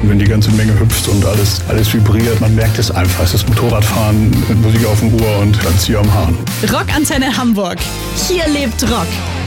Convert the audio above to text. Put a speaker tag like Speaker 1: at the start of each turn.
Speaker 1: wenn die ganze Menge hüpft und alles vibriert, man merkt es einfach. Es ist Motorradfahren mit Musik auf dem Ohr und dann Zieh am Hahn.
Speaker 2: Rockantenne Hamburg. Hier lebt Rock.